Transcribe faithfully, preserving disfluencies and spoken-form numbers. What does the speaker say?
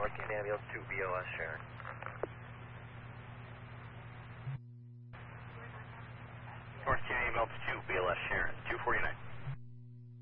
North King Ambulance two B L S Sharon. North King Ambulance two B L S Sharon, two forty-nine.